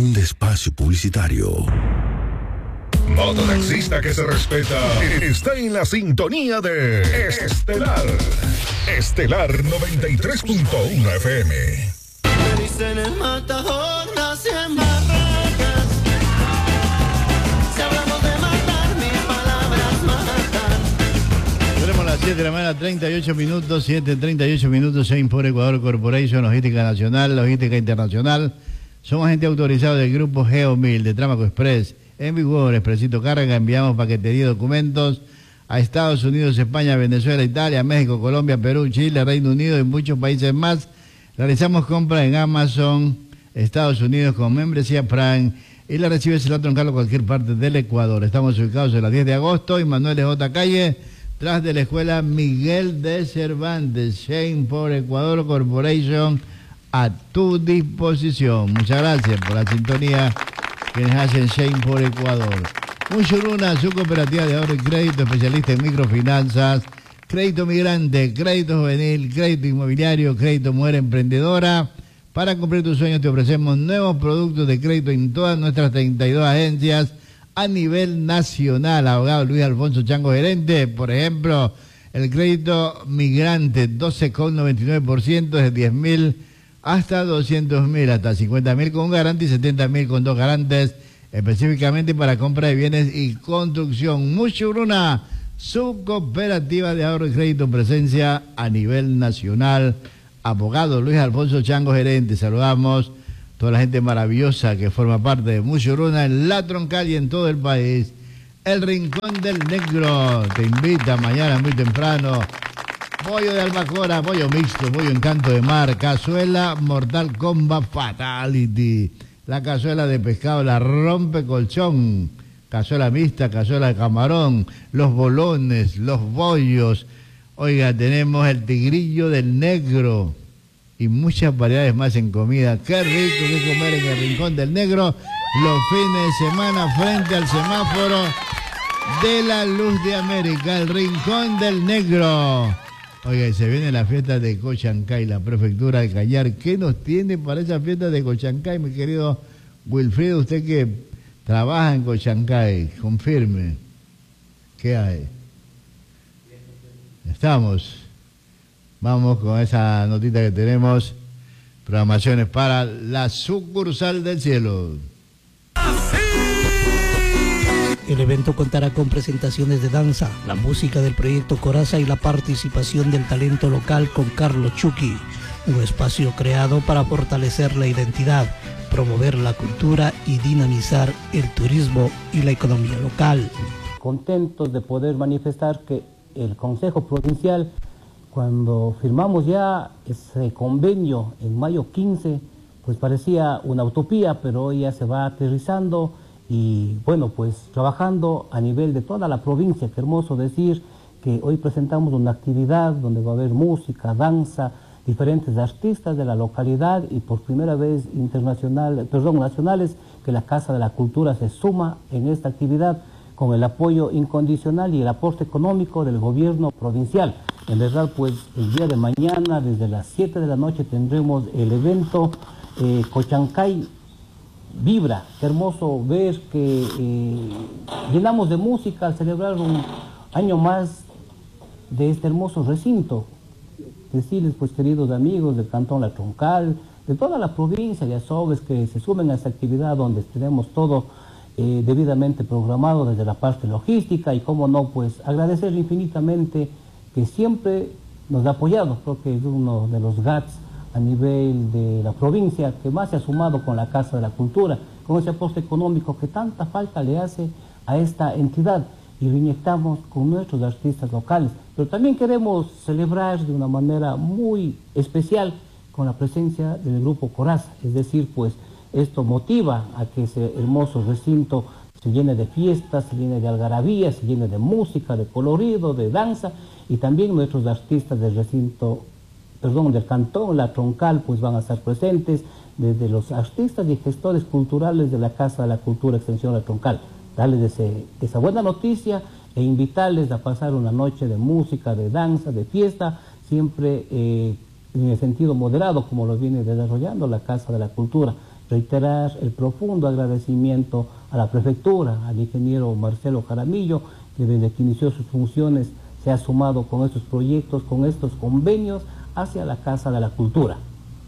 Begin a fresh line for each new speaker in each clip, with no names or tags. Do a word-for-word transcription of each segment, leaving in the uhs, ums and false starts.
Fin de espacio publicitario.
Mototaxista que se respeta está en la sintonía de Estelar. Estelar noventa y tres punto uno F M.
Me dicen el matador, nací en Barracas. Si hablamos de matar, mis palabras matan.
Tenemos las siete de la mañana, treinta y ocho minutos, siete, treinta y ocho minutos, Shane por Ecuador Corporation, Logística Nacional, Logística Internacional. Somos agente autorizado del grupo Geomil, de Trámaco Express. En vigor, Expresito Carga, enviamos paquetería y documentos a Estados Unidos, España, Venezuela, Italia, México, Colombia, Perú, Chile, Reino Unido y muchos países más. Realizamos compras en Amazon, Estados Unidos con membresía Prime y la recibes en la troncal en cualquier parte del Ecuador. Estamos ubicados en la diez de agosto y Manuel J. Calle, tras de la escuela Miguel de Cervantes. Shane por Ecuador Corporation, a tu disposición. Muchas gracias por la sintonía quienes hacen Shane por Ecuador. Mushuruna, su cooperativa de ahorro y crédito, especialista en microfinanzas, crédito migrante, crédito juvenil, crédito inmobiliario, crédito mujer emprendedora. Para cumplir tus sueños te ofrecemos nuevos productos de crédito en todas nuestras treinta y dos agencias a nivel nacional. Abogado Luis Alfonso Chango, gerente. Por ejemplo, el crédito migrante doce coma noventa y nueve por ciento desde diez mil hasta doscientos mil, hasta cincuenta mil con un garante y setenta mil con dos garantes, específicamente para compra de bienes y construcción. Mushuruna, su cooperativa de ahorro y crédito, presencia a nivel nacional. Abogado Luis Alfonso Chango, gerente. Saludamos a toda la gente maravillosa que forma parte de Mushuruna en la troncal y en todo el país. El Rincón del Negro te invita mañana muy temprano. Pollo de albacora, pollo mixto, pollo en canto de mar, cazuela Mortal Kombat Fatality. La cazuela de pescado, la rompe colchón, cazuela mixta, cazuela de camarón, los bolones, los bollos. Oiga, tenemos el tigrillo del negro y muchas variedades más en comida. Qué rico que comer en el Rincón del Negro los fines de semana frente al semáforo de la Luz de América, el Rincón del Negro. Oiga, y se viene la fiesta de Cochancay, la prefectura de Cañar. ¿Qué nos tiene para esa fiesta de Cochancay, mi querido Wilfrido? Usted que trabaja en Cochancay, confirme. ¿Qué hay? Estamos. Vamos con esa notita que tenemos. Programaciones para la sucursal del cielo.
El evento contará con presentaciones de danza, la música del proyecto Coraza y la participación del talento local con Carlos Chucky, un espacio creado para fortalecer la identidad, promover la cultura y dinamizar el turismo y la economía local.
Contentos de poder manifestar que el Consejo Provincial, cuando firmamos ya ese convenio en mayo quince, pues parecía una utopía, pero hoy ya se va aterrizando. Y bueno, pues trabajando a nivel de toda la provincia. Qué hermoso decir que hoy presentamos una actividad donde va a haber música, danza, diferentes artistas de la localidad y por primera vez internacional, perdón, nacionales, que la Casa de la Cultura se suma en esta actividad con el apoyo incondicional y el aporte económico del gobierno provincial. En verdad, pues el día de mañana, desde las siete de la noche, tendremos el evento eh, Cochancay Vibra. Qué hermoso ver que eh, llenamos de música al celebrar un año más de este hermoso recinto. Decirles, pues, queridos amigos del Cantón La Troncal, de toda la provincia de Azogues, que se sumen a esta actividad donde tenemos todo eh, debidamente programado desde la parte logística y, cómo no, pues agradecer infinitamente que siempre nos ha apoyado. Creo que es uno de los G A T S a nivel de la provincia que más se ha sumado con la Casa de la Cultura, con ese aporte económico que tanta falta le hace a esta entidad, y lo inyectamos con nuestros artistas locales. Pero también queremos celebrar de una manera muy especial con la presencia del grupo Coraza, es decir, pues esto motiva a que ese hermoso recinto se llene de fiestas, se llene de algarabía, se llene de música, de colorido, de danza, y también nuestros artistas del recinto perdón, del Cantón La Troncal, pues van a estar presentes, desde los artistas y gestores culturales de la Casa de la Cultura Extensión La Troncal. Darles ese, esa buena noticia e invitarles a pasar una noche de música, de danza, de fiesta, siempre eh, en el sentido moderado, como lo viene desarrollando la Casa de la Cultura. reiterar el profundo agradecimiento a la prefectura, al ingeniero Marcelo Jaramillo, que desde que inició sus funciones se ha sumado con estos proyectos, con estos convenios hacia la Casa de la Cultura.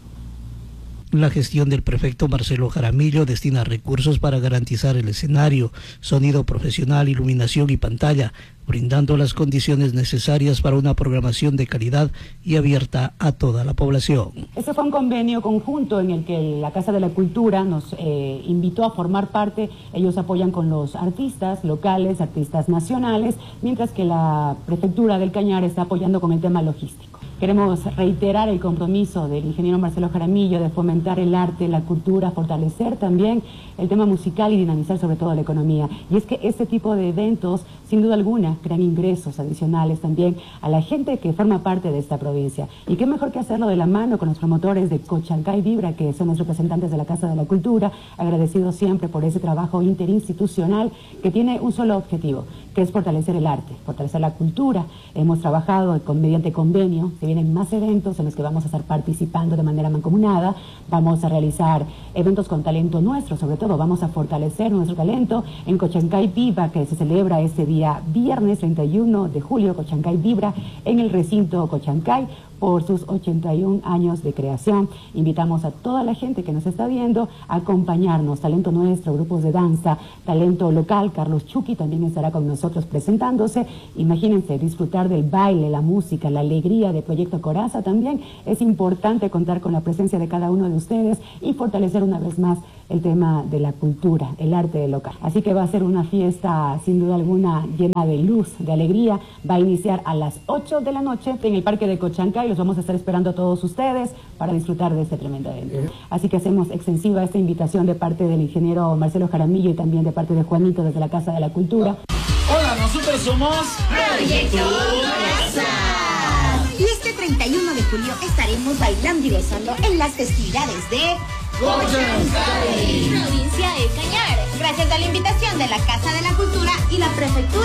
La gestión del prefecto Marcelo Jaramillo destina recursos para garantizar el escenario, sonido profesional, iluminación y pantalla, brindando las condiciones necesarias para una programación de calidad y abierta a toda la población.
Este fue un convenio conjunto en el que la Casa de la Cultura nos eh, invitó a formar parte. Ellos apoyan con los artistas locales, artistas nacionales, mientras que la Prefectura del Cañar está apoyando con el tema logístico. Queremos reiterar el compromiso del ingeniero Marcelo Jaramillo de fomentar el arte, la cultura, fortalecer también el tema musical y dinamizar sobre todo la economía. Y es que este tipo de eventos, sin duda alguna, crean ingresos adicionales también a la gente que forma parte de esta provincia. Y qué mejor que hacerlo de la mano con los promotores de Cochancay Vibra, que son los representantes de la Casa de la Cultura, agradecidos siempre por ese trabajo interinstitucional que tiene un solo objetivo, que es fortalecer el arte, fortalecer la cultura. Hemos trabajado con, mediante convenio, se vienen más eventos en los que vamos a estar participando de manera mancomunada, vamos a realizar eventos con talento nuestro, sobre todo vamos a fortalecer nuestro talento en Cochancay Viva, que se celebra este día viernes treinta y uno de julio, Cochancay Vibra, en el recinto Cochancay, por sus ochenta y un años de creación. Invitamos a toda la gente que nos está viendo a acompañarnos, talento nuestro, grupos de danza, talento local. Carlos Chucky también estará con nosotros presentándose. Imagínense, disfrutar del baile, la música, la alegría de Proyecto Coraza también. Es importante contar con la presencia de cada uno de ustedes y fortalecer una vez más el tema de la cultura, el arte local. Así que va a ser una fiesta sin duda alguna llena de luz, de alegría. Va a iniciar a las ocho de la noche en el Parque de Cochancay. Los vamos a estar esperando a todos ustedes para disfrutar de este tremendo evento. Así que hacemos extensiva esta invitación de parte del ingeniero Marcelo Jaramillo y también de parte de Juanito desde la Casa de la Cultura.
Hola, nosotros somos
Proyecto Coraza. Y este treinta y uno de julio estaremos bailando y gozando en las festividades de
Cochancay,
provincia de Cañar, gracias a la invitación de la Casa de la Cultura y la Prefectura